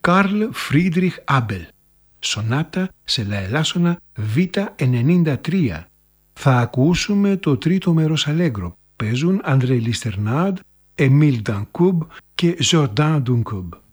Καρλ Φρίντριχ Άμπελ. Σονάτα σε λαελάσονα Β93. Θα ακούσουμε το τρίτο μέρος αλέγκρο. Παίζουν André Listernaud, Emile Dancoub και Jordan Duncoub.